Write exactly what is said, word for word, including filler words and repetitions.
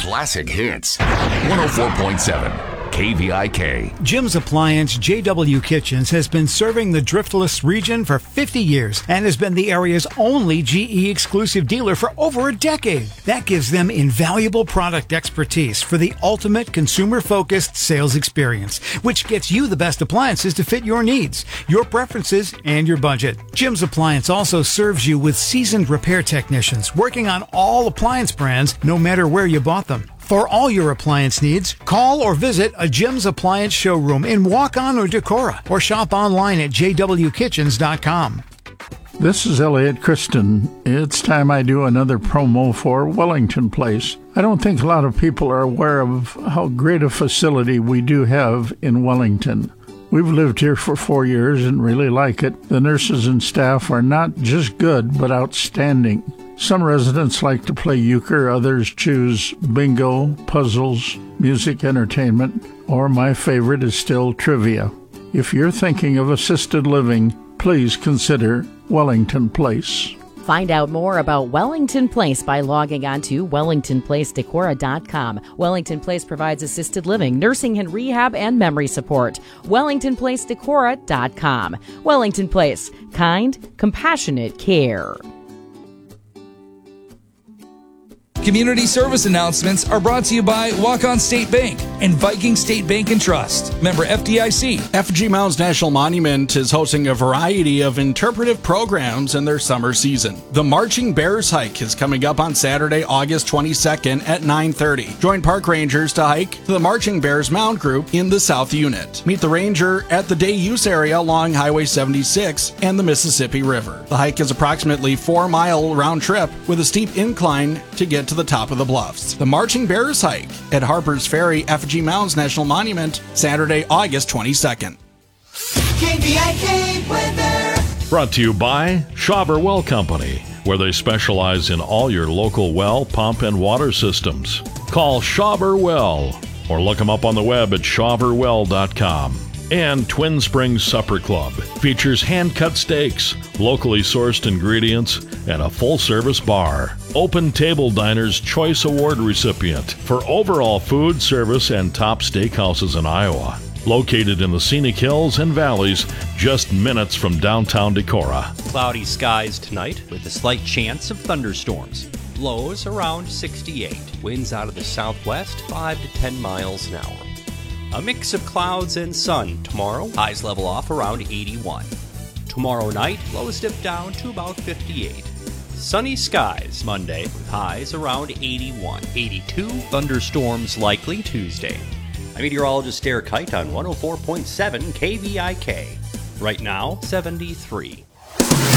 Classic hits. one oh four point seven K V I K. Jim's Appliance J W Kitchens has been serving the Driftless region for fifty years and has been the area's only G E exclusive dealer for over a decade. That gives them invaluable product expertise for the ultimate consumer-focused sales experience, which gets you the best appliances to fit your needs, your preferences, and your budget. Jim's Appliance also serves you with seasoned repair technicians working on all appliance brands, no matter where you bought them. For all your appliance needs, call or visit a Jim's Appliance showroom in Waukon or Decorah, or shop online at j w kitchens dot com. This is Elliot Kristen. It's time I do another promo for Wellington Place. I don't think a lot of people are aware of how great a facility we do have in Wellington. We've lived here for four years and really like it. The nurses and staff are not just good, but outstanding. Some residents like to play euchre, others choose bingo, puzzles, music entertainment, or my favorite is still trivia. If you're thinking of assisted living, please consider Wellington Place. Find out more about Wellington Place by logging on to wellington place decorah dot com. Wellington Place provides assisted living, nursing and rehab, and memory support. wellington place decorah dot com. Wellington Place. Kind, compassionate care. Community service announcements are brought to you by Waukon State Bank and Viking State Bank and Trust. Member F D I C. Effigy Mounds National Monument is hosting a variety of interpretive programs in their summer season. The Marching Bears Hike is coming up on Saturday, August twenty-second at nine thirty. Join park rangers to hike to the Marching Bears Mound Group in the South Unit. Meet the ranger at the day use area along Highway seventy-six and the Mississippi River. The hike is approximately four mile round trip with a steep incline to get to the top of the bluffs. The Marching Bears Hike at Harper's Ferry, Effigy Mounds National Monument, Saturday, August twenty-second. K V I K weather. Brought to you by Schauber Well Company, where they specialize in all your local well, pump, and water systems. Call Schauber Well or look them up on the web at schauber well dot com. And Twin Springs Supper Club features hand-cut steaks, locally sourced ingredients, and a full-service bar. Open Table Diner's Choice Award recipient for overall food, service, and top steakhouses in Iowa. Located in the scenic hills and valleys, just minutes from downtown Decorah. Cloudy skies tonight with a slight chance of thunderstorms. Lows around sixty-eight. Winds out of the southwest, five to ten miles an hour. A mix of clouds and sun tomorrow. Highs level off around eighty-one. Tomorrow night, lows dip down to about fifty-eight. Sunny skies Monday with highs around eighty-one. eighty-two, thunderstorms likely Tuesday. I'm meteorologist Derek Kite on one oh four point seven K V I K. Right now, seventy-three.